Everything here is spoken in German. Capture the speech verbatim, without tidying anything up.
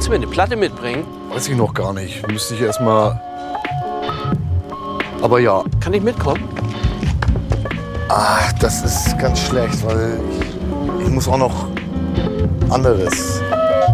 Kannst du mir eine Platte mitbringen? Weiß ich noch gar nicht. Müsste ich erst mal. Aber ja. Kann ich mitkommen? Ah, das ist ganz schlecht, weil ich, ich muss auch noch anderes.